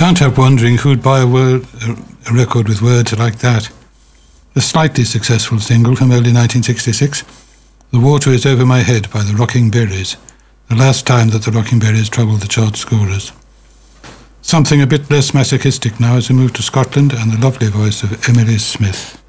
can't help wondering who'd buy a record with words like that. A slightly successful single from early 1966, The Water Is Over My Head by the Rocking Berries, the last time that the Rocking Berries troubled the chart scorers. Something a bit less masochistic now as we move to Scotland and the lovely voice of Emily Smith.